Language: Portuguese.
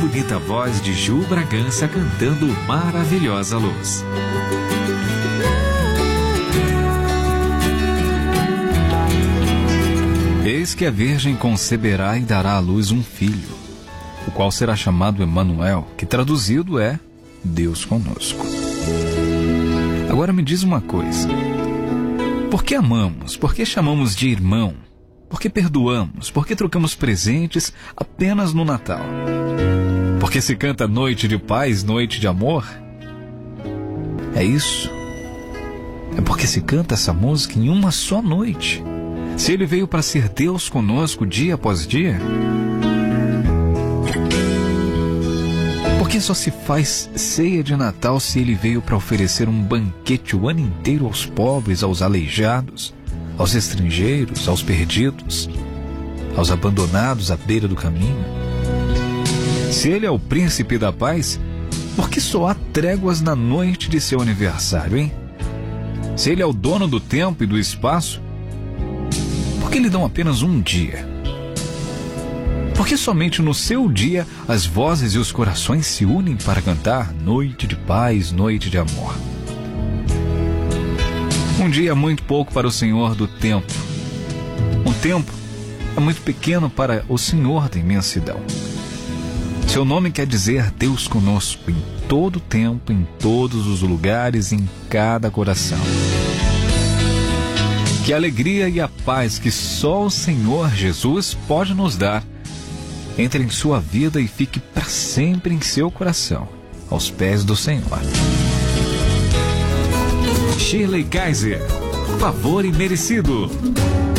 bonita voz de Ju Bragança cantando Maravilhosa Luz. Eis que a Virgem conceberá e dará à luz um filho, o qual será chamado Emanuel, que traduzido é Deus conosco. Agora me diz uma coisa: por que amamos? Por que chamamos de irmão? Por que perdoamos? Por que trocamos presentes apenas no Natal? Por que se canta noite de paz, noite de amor? É isso. É porque se canta essa música em uma só noite. Se ele veio para ser Deus conosco dia após dia, por que só se faz ceia de Natal se ele veio para oferecer um banquete o ano inteiro aos pobres, aos aleijados, aos estrangeiros, aos perdidos, aos abandonados à beira do caminho? Se ele é o príncipe da paz, por que só há tréguas na noite de seu aniversário, hein? Se ele é o dono do tempo e do espaço, por que lhe dão apenas um dia? Por que somente no seu dia as vozes e os corações se unem para cantar noite de paz, noite de amor? Um dia é muito pouco para o Senhor do tempo. Um tempo é muito pequeno para o Senhor da imensidão. Seu nome quer dizer Deus conosco em todo tempo, em todos os lugares, em cada coração. Que a alegria e a paz que só o Senhor Jesus pode nos dar entre em sua vida e fique para sempre em seu coração, aos pés do Senhor. Shirley Kaiser, Favor Imerecido.